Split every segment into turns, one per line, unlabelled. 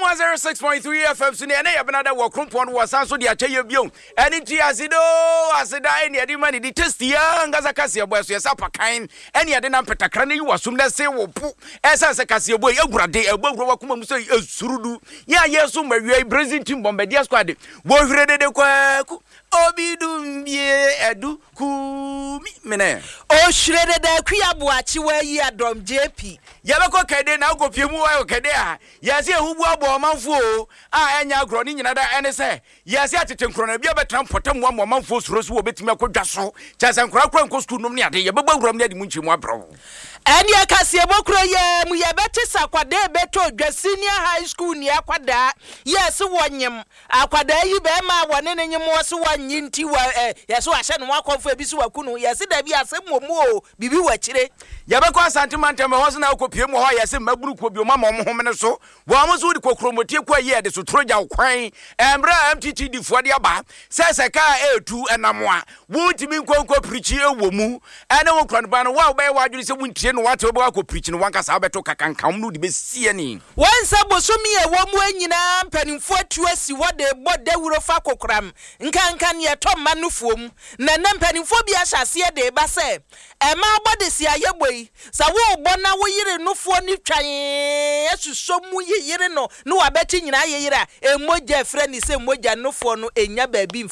106.3 FM so ne na yebnada wo krompon wo sanso de akyeye biom eni ti asido asida eni ade mani di testia ngaza kase ebo so yesa pakan eni ade na petakra na yiwasum na se wo pu esa se kase ebo egurade egbogro wakuma mu se esurudu ya yeso mawie Brazil team Bombardier squad wo hwere de kwaku obidumbie edu kumi mene
o hwere de kwabo achi wa yi adom JP
yabeko kede na akopiemu wa kede a yase ehubu abo manfo a enya agro ni nyina da ene se yase atete nkro na bia betra potam wa manfo suro so obetimi akodwa so chase nkro akro nko school nom ne ade yebeba wuram ne ade munchimu abro
eni akase bokro ye mu yebete sakwade beto dwa senior high school ni akwada yes wonyem akwada yi be ma wone ne nyem wo so wanyinti wa yes wa hye no akonfo ebi so wakunu yes da bi asemomo bibi wa kire
yabeko asantimante me ho so na akopie mu ho yes maburu ko bi o mama mo homene so wo amoso di kokromotie kwa ye de so troja kwan embra MTT di fo de aba sese ka etu enamwa wuntimi nkonko prichi ewo mu ene wo kranba no wa be wadwiri se wuntie no wate obo akọ prichi no wanka sa abeto kakankam no de be sie ni
wansa bosomi e wo mu anyina mpanimfo atuasi wode bode wuro fa kokram nkanka ne to manufuom na mpanimfo bi ahyase de ba se ema bode si ayeboi sa wo bona wo yire nufo ni twan asusomu yire no wabeti nyina yire emoja frɛ ni se moja nufo no enya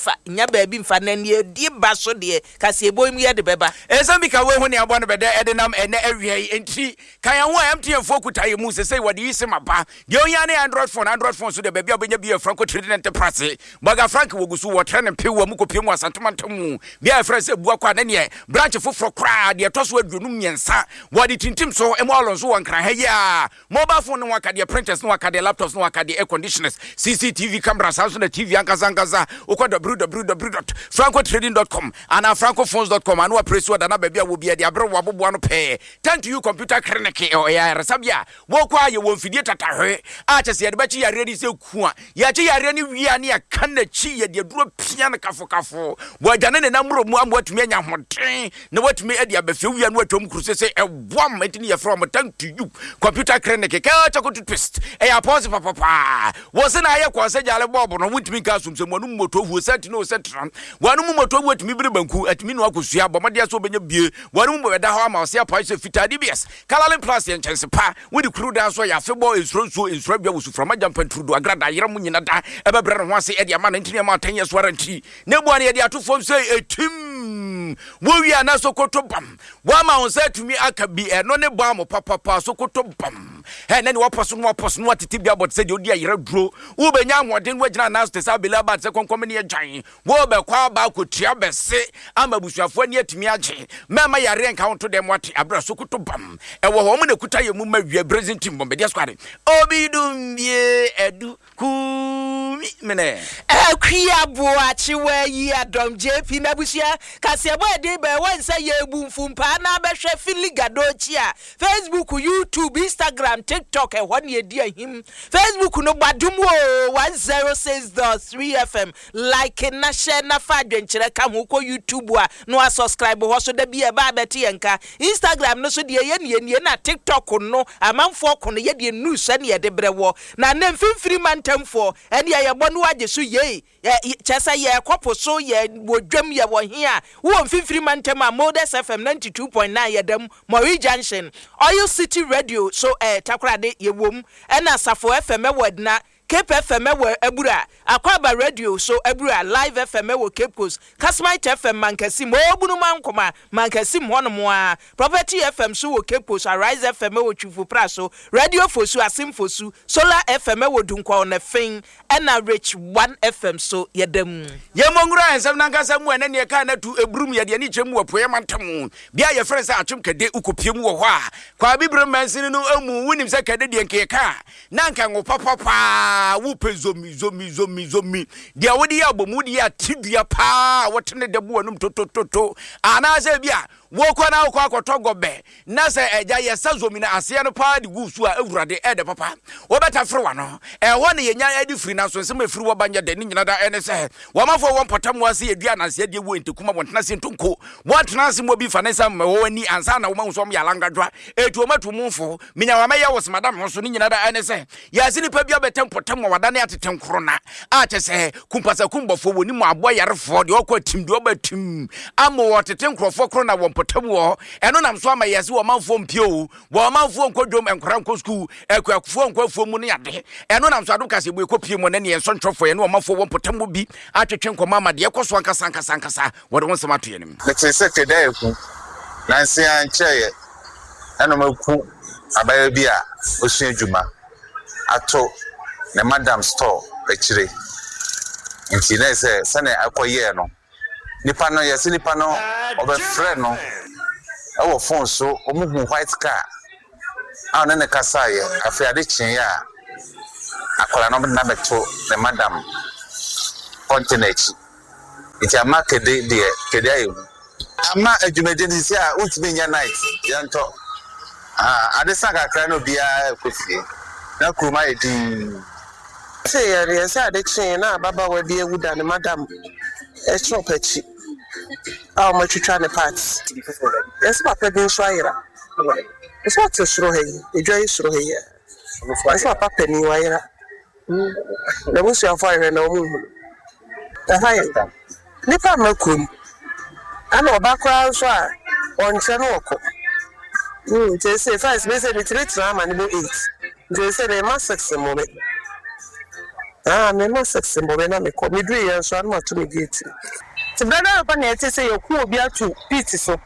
baabi mfa na ne di ba so de kase eboyim ye de beba
ezambi ka we ho ne abo no bede edenam ene awie enti kan ho MTN fo kutaye mu se wade yise maba de onya ne Android phone so de baabi abenya bi Franco Trading Enterprise baga Frank wogusu wo tre ne pewa mu kopie mu asantomantamu bia frɛ se bua kwa na ne branch foforo kra de toso aduonu myensa wade tintim so emo alonso wankran ha ya mobile phone no wakade printers no wakade laptops no wakade air conditioners CCTV cameras also na TV ankaza ukwa www.francotrading.com ana francophones.com anu press word na baabi a wo bia de abre wo abobo ano pe thank to you computer clinic ya resabia wo kwa ye wo mfidie tatahwe a chese ye de ba chi yare ni se ku a ya chi yare ni wia ne ya kana chi ye de duro pia na kafo wo adwane ne namro mu ambo atumi anya hoden na watumi ade abafie wia no atwom kuruse se ebwam etini ye from thank to you computer clinic ka cha ko twist ya pause papa wo se na ye kwa se jale bobo no wutumi ka sumsem wonu moto hu senti no sentram wonu moto hu atumi bire banku atumi no akosua bomade so benya bie wonu mo beda ha ma se apaise fita DBS Kalalin Plus yen chance pa with the crew dance so ya febo insro bia wusu from ajampan trudo agrada yera mu nyina da ebebre no ho ase e dia ma 19 ma 10 years warranty ne bua ne dia to fom say etim wo wi ana sokoto bam wa ma on say tumi aka bi e no ne bua mo papa sokoto bam he ne waposo no atiti bia bot say de odi ayera duro wo benya ahoden wo gina na stesa bela bat se konkom ne agyan wo be kwa ba kotua bese ama busuafo ne atimi agye mema yare enka to dem wate abra sokoto bam e wo ho mo ne kuta ye mu mawie Brazil team Bombardier squad obidumbie edu kumi mene
kwia boachi wa yi adom JP na busia kase ebo ede be wansa ye bumfumpa na behwe filigadochi a Facebook, YouTube, Instagram, TikTok e won ye di ahim Facebook no badum o 106.3 FM like na share na fa dwenkyere ka ho ko YouTube a no subscribe ho so da bi e ba beti yenka Instagram no so de ye na TikTok no amanfo ko no ye de news ne ye de brewo na mfimfiri mantamfo ene ye bonu agye so ye chesa ye kopo so ye wodwam ye wo hia wo mfimfiri mantam a Modus FM 92.9 ye dem Mori Junction Oil City Radio so takrade ye wom ena Safo FM wodna Cape FM we Ebura Akwaba Radio so Ebura Live FM we Cape Coast Kasmite FM Mankasi mo bunu mankoma Mankasi hono mo a Property FM so we Cape Coast Arise FM we Twufu Praso Radio Fosu Asim Fosu Solar FM we Dunkwa na Fin ena Rich 1 FM so yedem
ye mongura ensem nankasa mu ene ne ka na tu ebrum ye de ni chemu apoye mantam bia ye frɛ sɛ atwem kade ukopiem wo hɔ a kwa bibire mansin no amu wunim sɛ kade de nkeka na nka ngo papa wo pezomi dia wodi ya bomu dia tidua pa wotene de bo anum totototo ana se bia wo kona wo akotogobe na se eja yesa zomina ase no pa de gusu a awurade e de papa wo beta fere wa no ho ne yenya adi firi na so nsem afiri wo banya de ni nyina da ene se wo mafo wo potam ase yedua na se de wo entekuma wotena se ntonko wotena se mo bi fa ne sam wo ani ansa na wo manso ya langadwa etu o matu mumfo minya wa meya wo madam so ni nyina da ene se ya sini pa bia betem potem wadane ateten korona a kyese kumpasa kumbofo woni mu abo yarefo de okwa tim de obatim amo teten krofo korona won potem wo eno nam so ama yese wo manfo mpio wo manfo nkodwom enkora nko school akuakufo nkwafuo mu ne yade eno nam so ado kase bu ekopie mu ne ne enso ntwofo ye no manfo won potem bi atwetwe nkoma ma de ekoso ankasa wode won sema to ye nim
let's say today ku nansi ancheye eno maku abaya bi a osua djuma ato na madam store pechire nti na se na akoye no nipa no yesi nipa no obe friend no ewo phone so omuhu white car a na ne kasa ye afi ade chin ya akola no na beto na madam continent nti amake de kede ayu ama adwumede ndi sia untime nya night yanto adesa kakra no bia kofie na kuma edin
say ya say ade chin na baba we bi ewuda ne madam e chop echi ma twitwa ne parts yes papa bin swayira it's what to sro hey ejoi sro hey yes papa ni wayira na musu afọ na omu ta nipa makum ana obakwa so a onche no okọ they say first we say the 3 trauma ni 8 they say the mass mo be me mass mo be na me ko me do yen so an ma to me gate ti brother pa na ete say yoku obi atu pit so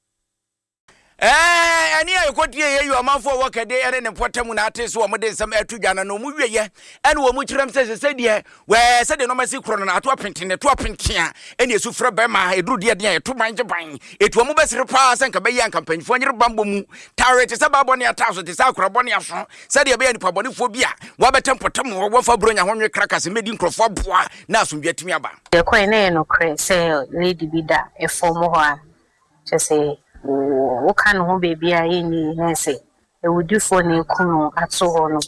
ani ayekoti ye yu amanfo wokade ere ne potamu na ate so wo de nsam atudwana no mu wieye ene wo mu kiram se de we se de no masi kro na ato apentene to apentea ene esu fra be ma eduru de de to banje ban etu mu besere pa se nka be yan kampanifo nyere bambo mu tawrete se babo ne ata so te sa akra bone aso se de be yan pabonefo bia wo betem potamu wo fa bronya honwe krakase medi nkrofo boa na asomdwa timi aba
ye koy na ye no kre se lady bida e form ho a che se wo kan ho baby a yin na say e wudi fo ne kunu ato ho no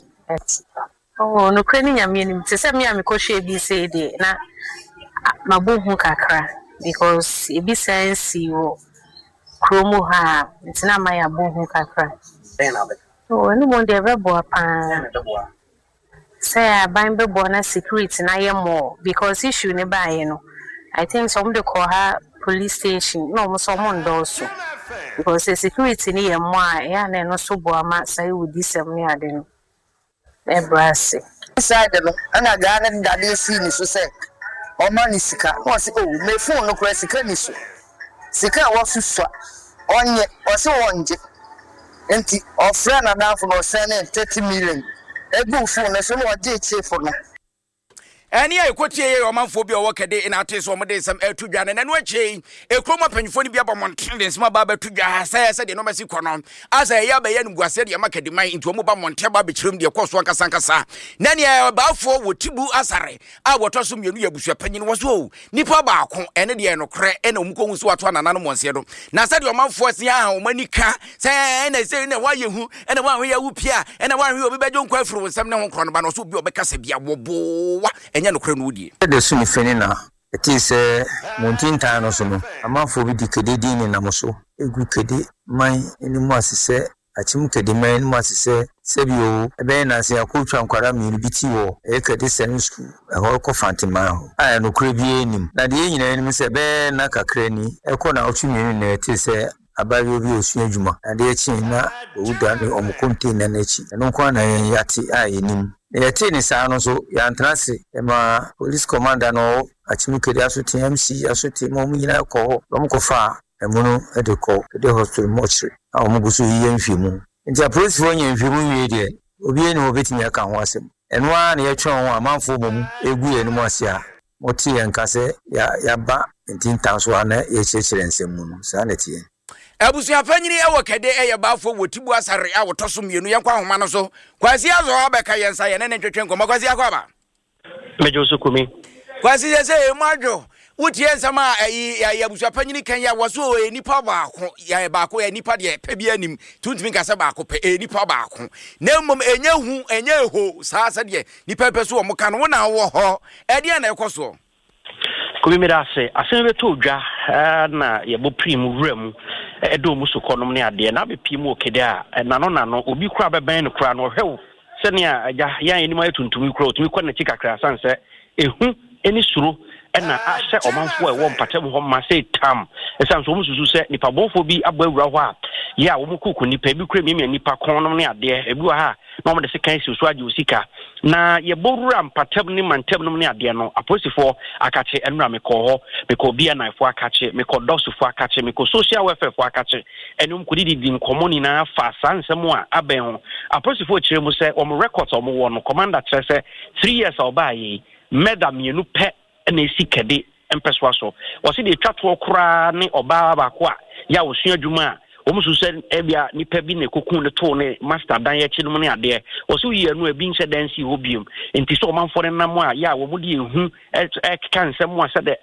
no kwani nyame nim te se me ko hwe bi say de na mabuhu kakra because e bi sense wo kromo ha ntina ma ya buhu kakra ni mo de bebo pa say aban bebo na security na ye more because issue ne ba ye no I think some de call her police station no someone does so because the security ni ye mwa ya na no so bo ama sai wudi sem ni ade no e brase
inside no ana ga na dade si ni so say o ma ni sika o se o me phone no kra sika ni so sika wa susua onye o se wonje enti o fra na da for no send 30 million egu phone no so no je chief no
ani ayekoti ye omanfo bi owokade ina ate so omde nsam atudwane na no achi ekroma panifo ni bia bamonten nsema ba batudwa se de no masi kono asa ya ba ya nguase de makade man nti omo ba monte ba bechirim de koso ankasa na ne baafo wotibu asare a wotoso mienu ya busua panyin woso nipa baako ene de no kre ena omuko hu so wato anana no monse do na se de omanfo se a omanika se ena se ne waye hu ena wa hwe ya wupia ena wa hwe obi bejo nkwa afuru nsam ne ho kro no ba no so bi obekasa bia wobowa enya no kre no wudi
de sumi fenina eti se montinta no so no amanfo bi dikede ni na mo so egu kede man eni mu asese achim kede man mu asese sebio ebe na se akotwa nkwara mi biti wo e kede sen school e ho ko fantima ho a no kre bi enim na de nyina enim se be na kakra ni e ko na otu mi na eti se abayo bi osu adwuma na de echi na owuda ni omukonte na echi no kwa na yati a enim yati ni sa no so ya ntrase ma police commander no achimi kede asoti MC asoti mo nyina ko lo ko fa emuno edeko de hospital mortuary a o mugusu yiye nhwemu nti police fo nya nhwemu wie de obi eni obetimi aka ho asem eno a na ye twon ho amanfo bom egu ye no ase a moti ye nkase ya ba nti ntanso ana ye chechire nsem mu no sa na tie
abusu afanyini ewokade eye baafo wotibu asare a wotoso mienu yenkwa homa no so kwasi azo abeka yensa ye ne twetwe nkoma kwasi akwaba
mejo sukumi
kwasi ye se majo wutie nsama ya abusu afanyini kan ya waso enipa baako ya nipa de pe bia nim tuntumi kasa baako pe enipa baako na mmom enye ho saasa de nipa pe so wo ka no na wo ho e de na ekoso
kumi mirase aseme beto dwa na ye bo prim wuramu edo musu konom ne ade na be pim okede a nano obi kura beben no kura no hwew sɛnea agya yɛn anim ayɛ tuntum kura otumi kɔ n'akyi kakra sanse ehu eni suro ɛna ahyɛ ɔmanfo a ɛwɔ mpatam hɔ ma sɛ tam ɛsan so mususu sɛ nipa bɔfo bi abɔ awura hɔ a yɛ a wɔn kuku nipa bi kura miamia nipa kɔn ne adeɛ ebi wɔ ha na wɔn de se kan si so agye osika na yɛbɔwura mpatam ne mantam ne adeɛ no apolisifoɔ akakye ɛnura mekɔ hɔ mekɔ bia naifo akakye mekɔ dɔsofo akakye mekɔ social welfare fo akakye ɛnum kɔ didi nkɔmɔ nyinaa fa saa nsɛm a abɛn ho apolisifoɔ kyerɛ mu sɛ wɔn records a wɔn wɔ no commander kyerɛ sɛ 3 years a ɔbaa yi meda mienu pɛ na esi kɛde mpɛsoa so wɔsi de atwa toɔ koraa ne ɔbaa baako a yɛ a wɔsua adwuma a wɔn nso sɛ ebia nipa bi na ekokun ne to ne master dan yɛ kyerɛ mu ne adeɛ wɔsi yɛ no ebi nhyɛ dan si hɔ biom nti sɛ ɔmanfo ne nam a yɛ a wɔn de ehu ɛkeka nsɛm a sɛ de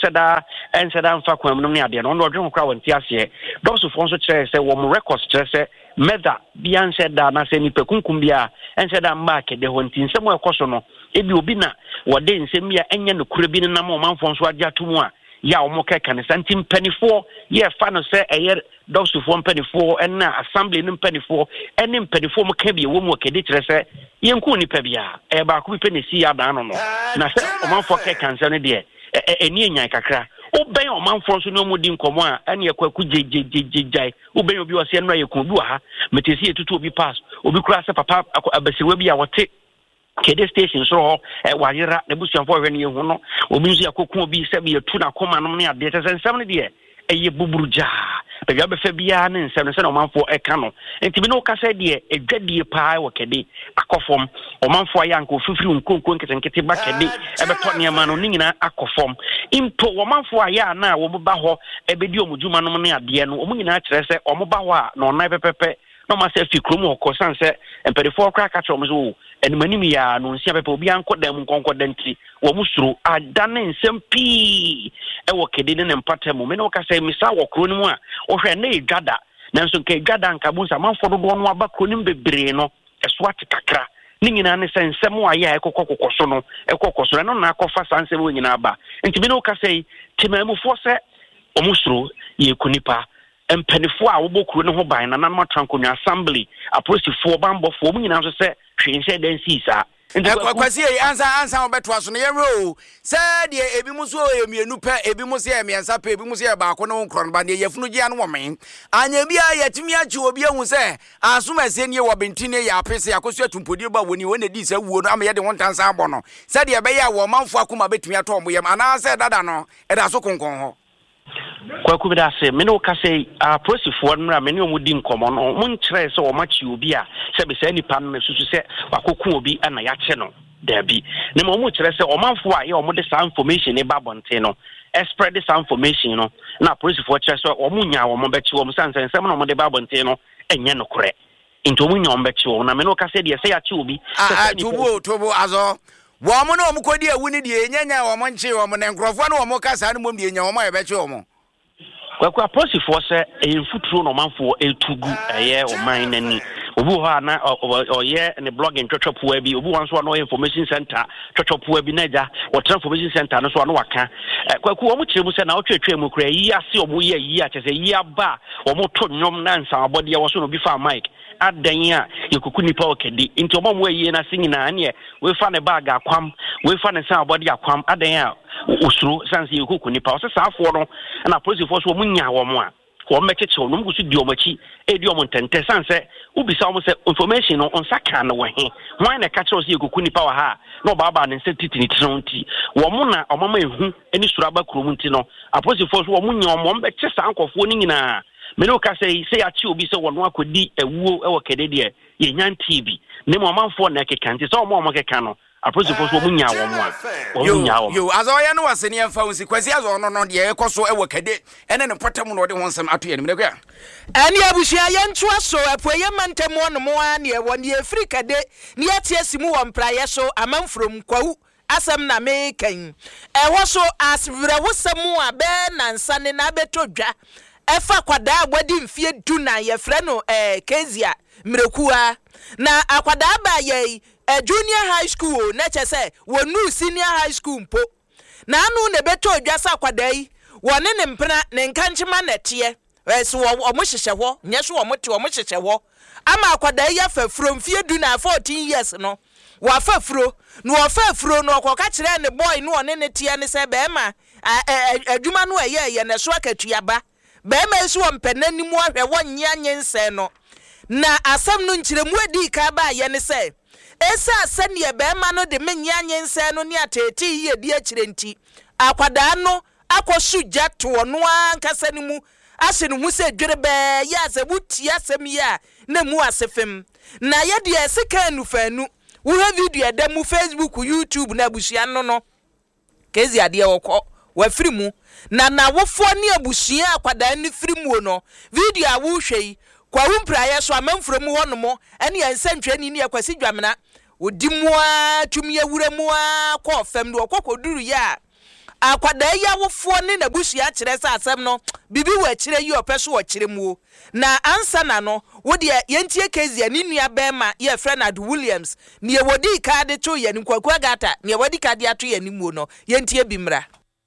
ɛnsɛ da mfa kwan mu ne adeɛ no ɔno ɔdwe ho koraa wɔn ti aseɛ dɔsofo nso kyerɛ sɛ wɔn records kyerɛ sɛ meda bia nhyɛ da na sɛ nipa kunkum bia ɛnhyɛ da mma akɛde hɔ nti nsɛm a ɛkɔ so no ebi obi na wɔde nsɛm bi a ɛnyɛ no kura bi ne nam ɔmanfo nso agye ato mu a yɛ a wɔn kɛka ne santi mpanifoɔ yɛ fa no sɛ ɛyɛ dɔsofo mpanifoɔ ɛna assembly ne mpanifoɔ ɛne mpanifoɔ mo ka bi ɛwɔ mu ɔkɛde kyerɛ sɛ yɛnku nipa bia ɛyɛ baako bi pɛ na si adan no na sɛ ɔmanfoɔ kɛka nsɛm no deɛ ɛni enyan kakra obɛn ɔmanfoɔ nso ne ɔmo di nkɔmɔ a ɛne ɛkɔ ɛku gyegyegyegyae obɛn obi wɔ sɛ ɛnura yɛ kun bi wɔ ha mete si etutu obi pass obi kura sɛ papa abasiwa bi a wɔte kede station so ho wayera na busuanfo hwe ne hu no obi nso yakoku obi sɛ bi yatu na koma no ne ade tɛ sɛ nsɛm ne de ɛyɛ buburuja bɛga bɛfa bia ne nsɛm ne sɛ ɔmanfo ɛka no enti bi no ka sɛ de edwadie paa wɔ kede akɔfom ɔmanfo ayɛ anko fifiri nkonko nketenkete ba kede ɛbɛtɔ nneɛma no ne nyina akɔfom impo ɔmanfo ayɛ na wɔn ba hɔ ɛbɛdi ɔmudwuma no ne adeɛ no ɔmo nyina kyerɛ sɛ ɔmo ba hɔ a na ɔnan pɛpɛpɛ no ma sɛ fi krom hɔ san sɛ mpɛrifo kra ka kyerɛ ɔmo so ɛnimanim ya no nsia pɛpɛ obi ankɔ dam nkɔnkɔ danti wɔ mu suro adane nsɛm pii ɛwɔ kede ne mpata mu me ne wɔka sɛ misa wɔ kro no mu a ɔhwɛ ne edwada nanso nka edwada nka bu nsamanfo dodoɔ no aba kro no bebree no ɛso ate kakra ne nyinaa ne sɛ nsɛm a yɛ ɛkɔkɔ so no ɛkɔkɔ so no na akɔfa saa nsɛm wɔ nyinaa ba nti me ne wɔka sɛ timamufoɔ sɛ ɔmo suro yɛ kunipa empenifo a wo kuro ne ho ban na nan matrankonwa assembly apolisifoɔ bambɔfoɔ mu nyinaa so sɛ hwehwɛ dan si saa
kwasi ansa obeto aso ne yɛro sɛ de ebi mu so yemienu pɛ ebi mu se yemiensa pɛ ebi mu se baako ne nkron ba ne yefunu gya no wɔmen anya bia yɛtimi akyi obi ahu sɛ asoma se ne wɔ bentine yɛ apese akoso atumpodi ba woni wona di sɛ wuo no ama yɛde ho ntansa abɔ no sɛ de ɛbɛyɛ a wɔ manfo akoma betumi atɔ mo yam ana sɛ dada no ɛda so konkon ho
kwaku bi da se me no ka se apolisifoɔ no me ne omudi nkɔmɔ no mo nkyerɛ sɛ o machi obi a sɛ be sɛ nipa no susu sɛ wakoku obi ana ya kye no dabi ne mo kyerɛ sɛ ɔmanfo a yɛ ɔmo de sa information ne ba bonte no spread this information no na apolisifoɔ kyerɛ sɛ ɔmo nya ɔmo bɛkye ɔmo sanse nsɛm na ɔmo de ba bonte no ɛnyɛ no korɛ nti ɔmo nya ɔmo bɛkye ɔmo na me no ka se de sɛ ya kye obi
tubo azo wɔn no wɔn kɔdi awu ne die nyanya wɔn nche wɔn ne nkrɔfoɔ no wɔn kasa no mom die nya wɔn a yɛbɛkye wɔn
kwaku apolisifoɔ sɛ ɛyɛmfuturo no ɔmanfoɔ ɛtugu ɛyɛ ɔman nani obi hɔ a na ɔyɛ ne blogging twɛtwɛpoa bi obi hɔ nso a na ɔyɛ information center twɛtwɛpoa bi na agya wɔtena information center no so a na waka kwaku wɔn kyerɛ mu sɛ na ɔtwɛtwɛ mu kora yi ase ɔmo yɛ yi a kyerɛ sɛ yi aba a ɔmo to nnwom na nsamabɔdeɛ wɔ so no bi fa mic adan a yɛkuku nipa ɔkɛdi nti ɔmo mo yɛ na se nyinaa ne wefa ne bag akwam wefa ne nsamabɔde akwam adan a usuru sanse yɛkuku nipa ɔsɛ saafoɔ no na polisifoɔ so ɔmo nya wɔn a wɔn mɛkyekyɛ wɔn mo so di wɔn akyi edi wɔn ntɛntɛ sanse ubisa wɔn sɛ information no on saka na wɔ he wɔn na ka kyerɛ sɛ yɛkuku nipa wɔ ha na ɔbaaba ne nsa titi ne tiri nti wɔn na ɔmama ehu ani suru aba kurom nti no apolisifoɔ so wɔn nya wɔn bɛkyɛ saa nkɔfoɔ ne nyinaa meno ka sɛ yɛakye obi sɛ wɔn akɔdi awuo ɛwɔ kɛde deɛ yɛnya TV ne mo amanfoɔ na ɛkeka nti sɛ ɔmo keka no apolisifoɔ so ɔmo nya wɔn
yo azɔ yɛ no waseni ɛmfa wo si kwasi azɔ no deɛ ɛkɔ so ɛwɔ kɛde ɛne ne pɔtam no ɔde ho nsɛm ato yɛ ne mmerɛ
ɛne abusua yɛntoa so apueyɛ mantam no mo a ne ɛwɔ ne ɛfiri kɛde ne yɛte asi mu wɔ mprayɛ so amanfrom kwawu asɛm na mekan ɛwɔ so asbrɛwosɛm a bɛɛ nansa ne na bɛtɔ dwa ɛfa kwadaa bɔdi mfie du na yɛfrɛ no Kezia mrekua na akwadaa ba yɛ junior high school na kyɛ sɛ wonu senior high school mpo na anu ne beto dwa sa akwadaa yi wɔne ne mpena ne nkankyema na tie so ɔmo hyehyɛ hɔ nyɛ so ɔmo te ɔmo hyehyɛ hɔ ama akwada ya fafuro mfie du na 14 years no wa fafuro no ofafuro no okoka kire ne boy no one ne tie ne se be ma adwuma no ye ne so akatuaba be ma so mpenanimu ahwe wonnya nyense no na asam no nkiremu adi ka ba ye ne se esa asane be ma no de menya nyense no ne atete ye di akire nti akwada no akosu jato no ankasa ne mu ase no hu se dwere be ya ze buti asem ya na mu asefem na ye de esika nufanu wo video da mu Facebook YouTube na abusua no kezi ade wokọ wa firi mu na wofo ne abusua akwada ne firi mu no video a wo hwei kwa wumpra ye so amamfuro mu hono ene yansantwe ni ne akwasi dwamena odi mu a tumi awura mu a kọ fam do kokoduru ya akwada ya wofo ne na abusua kire sa asem no bibi wa kire yi opeso wo kire mu na ansa na no wo de yentie kezi ani nua bema ye Fernand Williams ne wodi ka de to ye ni kwakwa gata ne wodi ka de ato ye ni mu no yentie bimra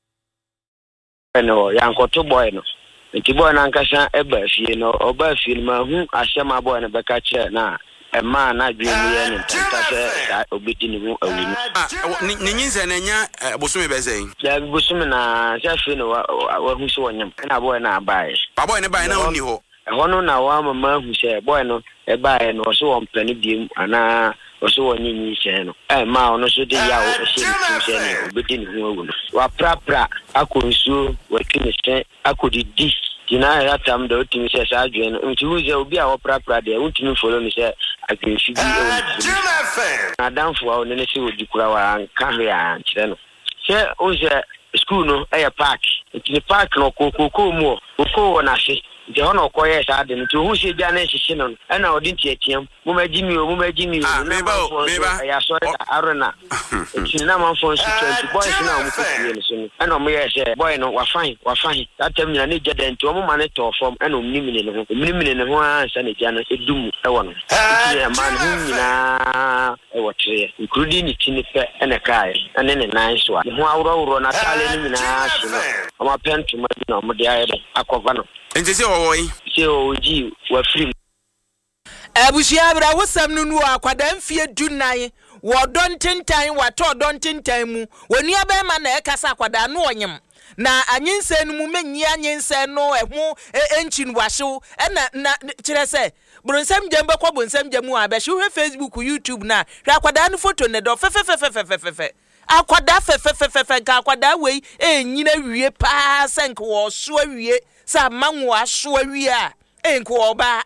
no yankoto boy no nti boy na nkasha eba fie no oba fie ma hu ahyema boy no beka che na ema na dwemu ye no ntase obedi ni mu awunu
ni nyinze na nya bosome bezei
ya bosome na jafe no wa hu so wonyam na boy na abai
boy ne bai na oni ho
hono na wa mama hu se boy no eba no so won plani biem ana so wonyi nyi se no ma ono so de ya o se ni se ni obedi ni hu awunu wa prapra akonsu wa kinese akodidi dina ya tam da otimi se sa adwe no nti huze obi a wo prapra de untimi follow ni se agrefi bi o adamfo a one ne se odi kura wa nka hwe a nkire no se o se school no e park nti park no kokoko mu o na se je hono koye sa de nti hu se gya na hihye no na odi ntiatiam mu magimi meba ya so arena nti na manfo nso 20 boys na mu kotie so no na mo ye se boy no wa fine atam nyina ne gya de nti o mo mane to form na omnimine ne ho ansa ne gya no edum e wo no nti ya man hu nyina e wo tre including ni tini pe na kai ane ne nice wa ho awro na tale ni nyina so no o ma pentu ma no mo de ayede akova no
nti se woyi
se oji wa free
abusia bra wosam nunu akwada mfie dunan wo dontentan wato dontentan mu woni abema na ekasa akwada no onyem na anyinse no mu menyi anyinse no ehu enchin wahyew na kire se bronsam jembe kwa bronsam jemu abehye hwe Facebook YouTube na hwe akwada no photo ne do fe akwada fe ka akwada wei enyina wie pa senk wo so awie sa manwo aso awie a enko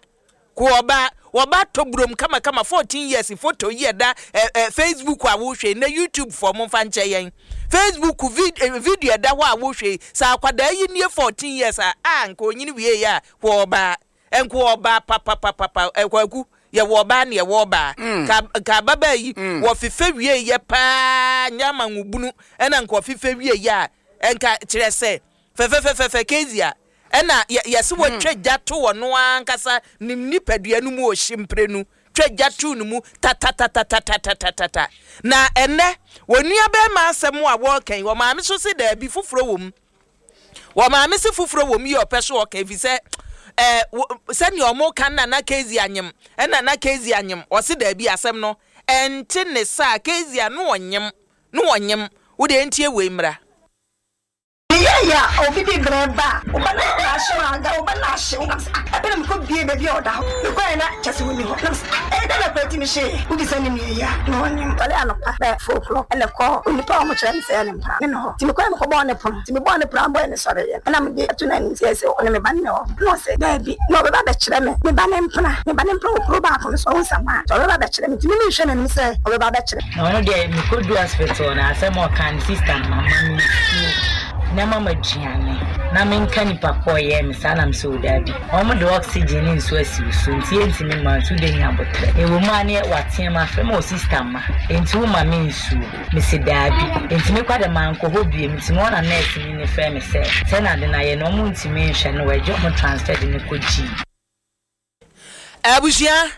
oba to brom kama 14 years photo ye da Facebook a wo hwe na YouTube for mo fa nche yen Facebook video da wa wo hwe sa akwada yi nie 14 years a nko nyini wie ya ko oba enko oba papa ekwaku ye wo ba ne ye wo ba ka baba yi wo fife wie ye pa nyama ngubunu ena nko fife wie ya enka kire se fe kezia ena yesi wo twagya to wo no ankasa nipadua no mu o himprenu twagya to no mu ta na ene wonua be ma asem a wo kan wo ma me so se da bi fufuro wom yi opeso o kan fi se sani omo kan na kezi anyem ena na kezi anyem o se da bi asem no ente ne sa kezi no onyem wo de entie we mra
obi bi breba obana na shwanga obana shwanga abena mko bie bebi oda ko na chese woni ho da na kwati mi she ubi sani mi ya no ni wale anopa ba foflo ele ko oni pa mo chere nse ele mpa me no timi ko me ko bo ne pon timi bo ne pra bo ne sore ye na me de atu na ni sese oni me ban ne ho no se da bi no be ba da chere me ban empra pro ba ko so nsama so be ba da chere me timi mi hwe na ni se o be ba da chere
no de mi ko du hospital na say mo kan sister mama mi na mama jiane na menka nipa koye misala mso dabi omo de oxygen nso asiso nti entimi ma so de nya botre e wo ma ne watie ma fe mo sister ma enti wo ma me nsu misi dabi enti me kwade ma nko hobie ntimi ona nurse ni ne fe me se na de na ye no mo ntimi nhwe no waje mo transfer de ne koji
abusia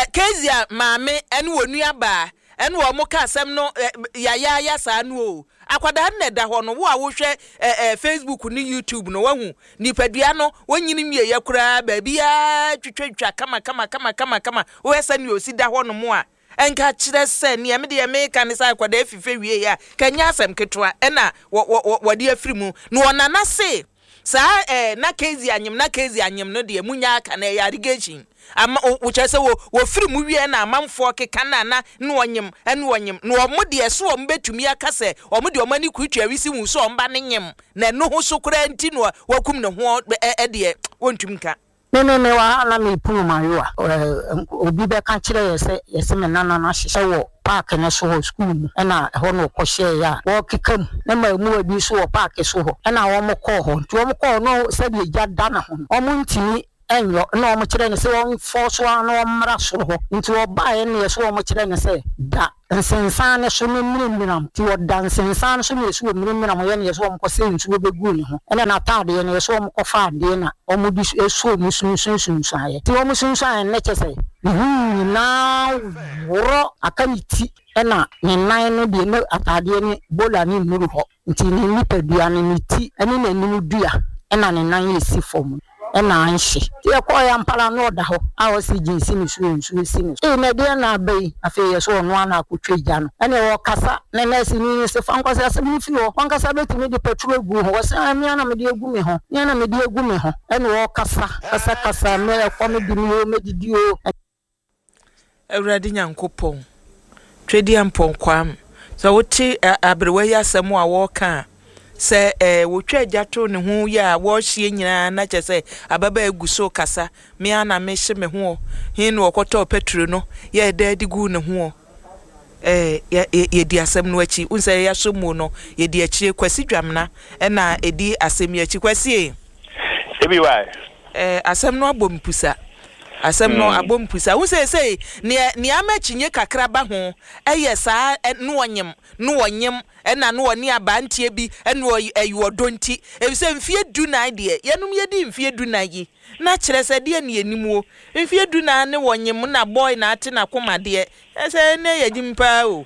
kezia maame ene wonu aba ene wo mo ka asem no ya sa no akwada na da ho no wo a wo hwɛ Facebook ni YouTube no wahu nipadua no wonyini mie yakura ba bia twetwetwa kama wo esa ni osi da ho no mo a enka kire se ne me de me ka ne sai akwada afife wie ya kanya asem ketwa na wode afiri mu no onana se sa na kezi anyem no de munya aka na ya irrigation ama wo chese wo firi mu wie na amanfo keka na wonyem no omo de so o mbetumi aka se omo de omani kuitwa wisi hu so omba ne nyem na no ho so kura nti no wakum ne ho de wontum ka
no wa na me punu mayo obi be ka kire yese me nana na hye wo park na so ho school mu na ho no ko share ya wo kekam na ma mu abi so wo park so ho na wo mo ko ho nti wo mo ko no se bi ja da na ho o mo ntimi enyo na mo kire ne se wo force wa na wo mra so ho nti wo ba ye ne so wo mo kire ne se da nsensan ne so no mmiram ti wo da nsensan so ne so wo mmiram ye ne so wo mo ko se ntu be gu ne ho na taade ye ne so wo mo ko fa de na o mo di so mu sunsun aye ti wo mo sunsun ne kese na woro akaniti na ne nan no de no atade ne bola ne nuru ho nti ne nipadua ne ti ene na nimu dua na ne nan esi fom na anhye ti ko ya mpala no da ho a o si jinsi ni nsu si ni na de na bai afi ye so no ana akotwa gya no ene wo kasa ne nesi ni se fa nkwasa se mi fi ho nkwasa betimi de petrol egu ho se ami ana me de egu me ho ni ana me de egu me ho ene wo kasa me ko me di mi o me didi o
Awurade Nyankopɔn twedi ampon kwam so wote abrewa ya asɛm a wɔka sɛ wotwa agyato ne ho ya wɔhye nyina na kyɛ sɛ ababa aguso kasa me ana me hye me ho hin no wɔkɔtɔ petro no ye da digu ne ho ye di asɛm no achi unse ya somu no ye di achi kwasi dwamna na edi asɛm ya achi kwasi
ebi wa
asɛm no abompusa asem no abompusa wo say ne amachinye kakra ba ho saa no wonyem na no woni abantie bi no ayodonti ebise mfie du na de yenum yedi mfie du na yi na kire se de ne yenimuo mfie du na ne wonyem na boy na ate na komade ese ne yagimpa o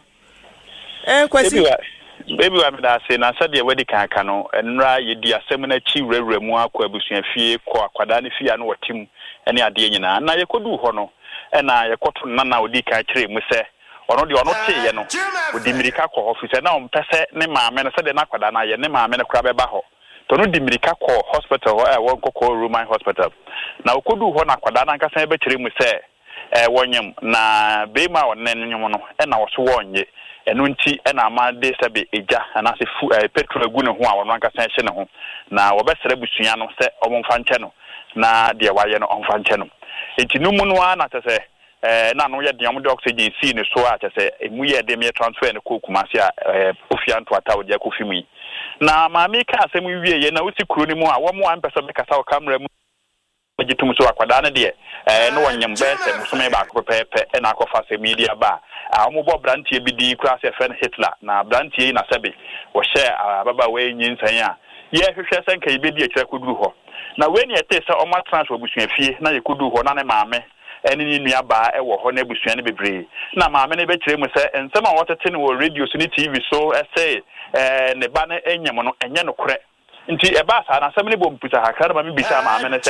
kwasi
baby wa me da say na sade wedi kanka no enra yedi asem na chi wrawra mu akwa abusuan fie kɔ akwada ne fie na wotim ene ade nyina na yekodu ho no na yekoto nana odi ka kire mu se ono de ono teye no odi mirika kɔ office na ompese ne maame no sade na akwada na ye ne maame no kra beba ho to no di mirika kɔ hospital ho won kokɔ Roman hospital na okodu ho na akwada na nka san be kire mu se wonyem na bema onen nyom no na wo so wonye enu nti na amade sebe eja anase petrol agu ne ho a wono anka san hye ne ho na wo besere busua no se omomfa nche no na de waye no omfa nche no enti no mu no na tese na no ye de omde oxygen si ne so a tese emu ye de me transfer ne ko kumase a ofia nto ata odi akofimi na maami ka asem wie ye na osi kuro ni mu a wo mo an pese be kasa o camera mu agitum so akwada ne de no wonyem bese musome ba ko pepe na akofa se media ba a mo bo brantie bi di kura se fen Hitler na brantie na sebe wo share ababa we nyinsan a ye hwehwe sen ka ibedi a kira koduru ho na we ne ete se o ma transfer busua fie na ye koduru ho na ne maame eni ni nua ba e wo ho na busua ne bebre na maame ne be kire mu se ensema wotete ne wo radio so ni TV so say ne ba ne enyem no enye no kore nti eba sa na asem ne bom puta hakra ma me bisa maame ne se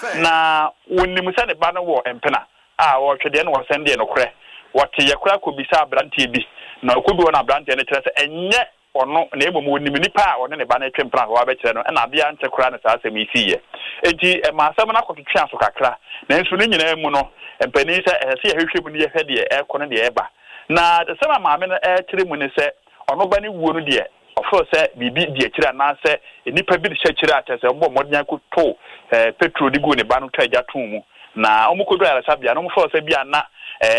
na wonnim se ne ba ne wo empena a wo twede ne wo sende no kore wote ye kora ko bisa brantie bi na okodu na brantie ne kire se enye ono na emom wonnim nipa a one ne ba ne twempra ho abekire no na bia nche kora ne sa asem isiye enti ma asem na kotwetwa so kakra na nso ne nyina mu no empani se se ye hwehwe mu ne ye hwede e ko ne de eba na asem maame no kire mu ne se ono ba ne wuo no de ofo se bibi di akira na se nipa bi de akira atese mbo modnya ko to petrol di go ne ba no twaja to mu na omukodo ala sabia no mfo se bia na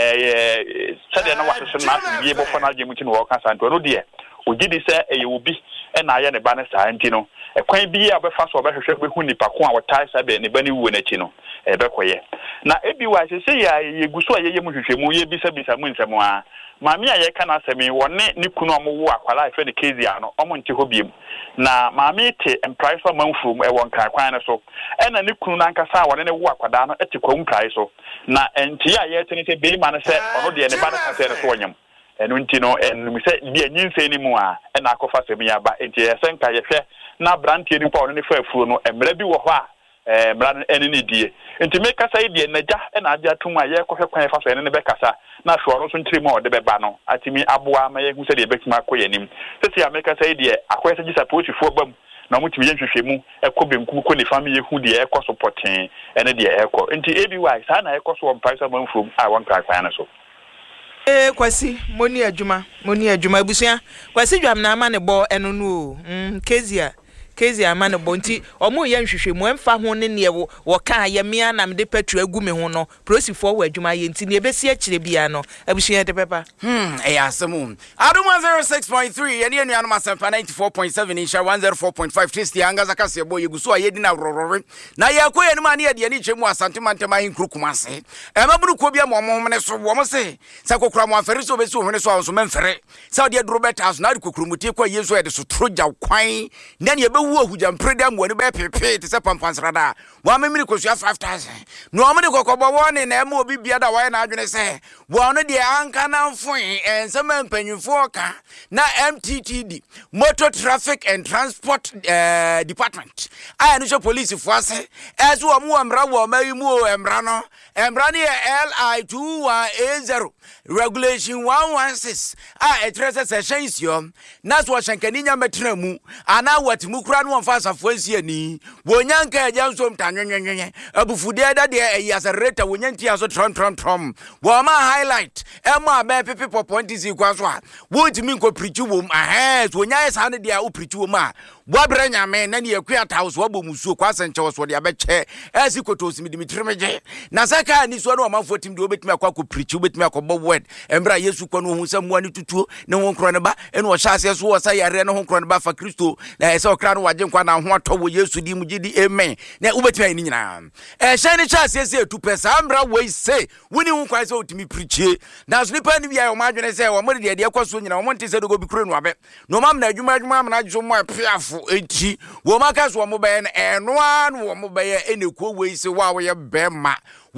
sade na waso na bibi bo fana je mu ti no wo kan santo no de ogidi se eye obi na aye ne ba ne sa anti no kwan bi a be fa so be hwehwe be hu nipa ko a wotai sabe ne ba ne wuo na chi no be koye na ebi wa se ya yeguso a ye mu hwehwe mu ye bisa mu nsemu a maami a ye kana asemi wonne ni kunu omo akwala ife ne kezi ano omo nti hobiem na maami te emprise for manfum e won kan kwan ne so ena ni kunu nankasa wonne ne wo akwada no ete kwam kai so na enti a ye tene se be ma ne se ono de ne ba ne kasa ne so wonyam ɛno nti no ɛnum sɛ bi anyinse ni mu a ɛna akɔfa sɛm ya ba nti yɛsɛnka yɛhwɛ na brantie nipa ɔno ne fa afuo no mmara bi wɔ hɔ a mmara no ɛne ne die nti me kasa yi die nagya ɛna agye atum a yɛkɔhwɛ kwan fa so ɛne ne bɛkasa na hwɛ ɔno so ntiri mu a ɔde bɛba no atimi aboa ma yɛhu sɛ deɛ bɛtumi akɔ yɛnim sɛsi a me kasa yi die akɔyɛ sɛ gisa polisifoɔ bam na mutumi yɛhwehwɛ mu ɛkɔ benkum kɔ ne family yɛhu deɛ ɛkɔ so pɔtee ɛne deɛ ɛkɔ nti ABY saa na ɛkɔ so wɔ mpae sɛ manfom a wɔnkra kwan no so
Kwasi moni adwuma abusua Kwasi dwam na ama ne bo eno no Kezi ama ne bo nti omo ye nhwehwe mu emfa ho ne ne wo ka ye mea na mde petro agu me ho no prosifo wo adwuma ye nti ne ebesi akire bia no abusua de pepa
asemu aduma 06.3 ye ne anuanom asempa 94.7 insha 104.5 testi anga zakase bo yeguso ayedi na rorore na ye akoye ne ma ne ye ne chemu asante mantema hin krukumase emaburu ko bia mo homne so wo mo se sakokura mo afere so besi ohene so anso memfere sa de Robert House na de kokurumuti kwa Yesu e de so troja kwan na ne be wu ahujam predam woni be pepe te se pampansrada wa memiri kosua 5000 no omde kokobo woni na ema obi bia da wa na adwene se wo no de anka na mfon ensema mpanyufo ka na MTTD Motor Traffic and Transport Department aya no so police fo ase ezo wo mu amra wo mayi mu emra no emra ne LI 2180 regulation 116 etrese session isio na so hyenkani nya metra mu ana watimu kura no mfa asafo asiani wonyanka agya nso mtanwenwenwen abufude da de eyasereta wonyanti aso trom wo ma highlight ema be pepe poponti si kwaso a wotimi nko preach wom wonyae sa ne de a wo preach wom a wabra nyame na ne yakua tawo so abomusuo kwasenche wo so de abeche esi kotosimi dimitremeje na saka ni so no amanfo tim de obetimi akwa preach obetimi akobbo word embra Yesu kwa no hu samua ni tutuo ne ho nkro ne ba ene wo hyase so wo sa yare ne ho nkro ne ba fa Kristo na ese okra no waje nkwa na ho atọ Yesu di mu gidi amen na ubetimi ani nyina hyane hyase ese etupesa ambra we say woni hu kwa se otimi preachie na so nipa ni bia o madwene se wo mo de de ekoso nyina wo mo ntese de go bi kro no abe no mam na adwuma am na adwo mo apiafo enti wo maka so wo mo be na enoa no wo mo be ene ko we say wa wo ye bema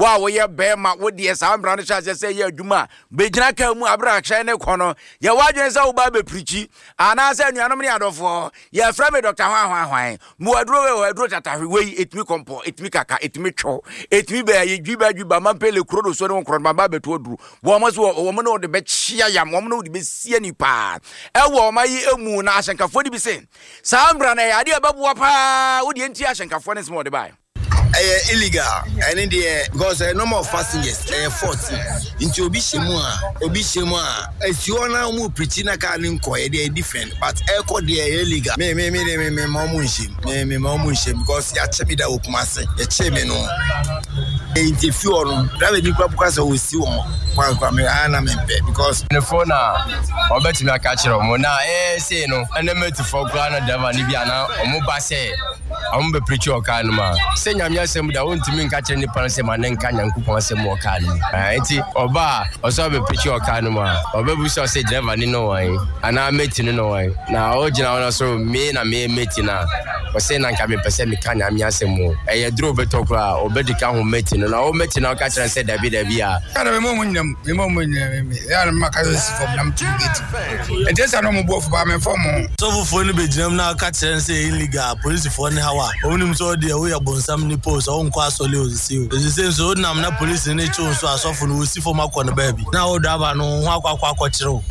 wo de sa ambra no hyase se ye adwuma begyina ka mu abra hyane ne kono ye wadwene se wo ba be preachi ana se anuanom ne adofo ye fra me Dr. Hwan mu aduro tatahwe we etimi kompo etimi kaka etimi two etimi be ye dwiba mampele krodo so ne nkro baba beto oduru wo mo so wo mo no de be chia yam wo mo no de be sie ni pa wo ma yi emu na ahyenkafo di bi se sa ambra na ade ababuwa pa wo de enti ahyenkafo ne smo de bai
illegal and the because number of passengers 40 into obi shemu a if you na mu preaching na car nko they different but echo dey illegal me ma mu nshim because ya chemi da okumase ya chemi no interfere no drive ni kwa because we see won kwa me ana me because
the phone na obetimi aka kire mo na say no enemeti for kwa na driver ni bia na omo ba say omo be preach o car no ma say nyame asem da wontimi nka kire ni pan say ma nka nyankopon asem o car ni enti oba oso be preach o car no ma obebu say driver ni no wan ana meti no wan na o gina wona so me meti na o say na nka me pese me ka nyame asem o eye dro beto kra obedi ka ho meti no na o meti na o ka kire say dabi a
kana me mo ya na maka so for nam to get and this no mo bo for ba me for mo
so for ni be ginam na ka kire say illegal police for ni hawa onim so de we abonsam ni post o nko asole o si o say so nam na police ni chu so asofo no si for makọ no ba bi na o daba no ho akwa kire o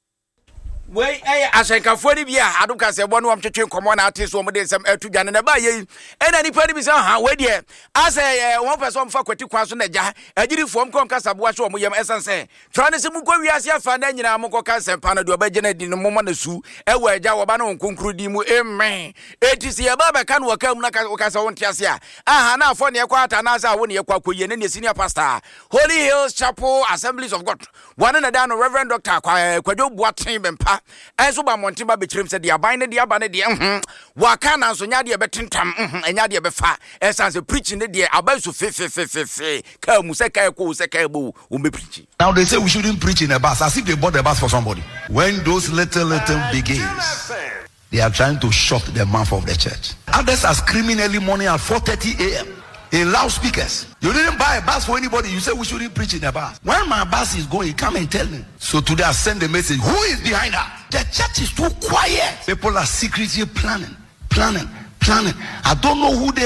wey ahyenkafo ni bia aduka se bo no amtwetwe nkomo na ate so mo de nsem atudwane na ba ye ena nipa ni bi se ha we de ase won person mfa kwati kwa so na gya agirifo mkom kasaboa so mo yem esense twane se mu ko wiase afa na nyina mo ko kanse pa na do ba gina di no mo na su ewa agya wo ba na nkonkru di mu amen etisi ya baba kan wo kam na ka sa won tiase a aha na afọ ne kwa ata na sa wo ne kwa koye ne senior pastor Holy Hills Chapel Assemblies of God one na da no Reverend Dr. Kwadwo Boaten Bempa enso ba montimba be kirem se de aban ne de aba ne de waka na so nya de betentam enya de befa essence preaching ne de aba so fe ka mu se ka ko se ka bo o me preach.
Now they say we shouldn't preach in a bus as if they bought the bus for somebody. When those little begins, they are trying to shut the mouth of the church. Others are screaming early morning at 4:30 a.m. in loudspeakers. You didn't buy a bus for anybody. You say we shouldn't preach in a bus. When my bus is going, come and tell me. So today I send a message. Who is behind that? The church is too quiet. People are secretly planning. I don't know who they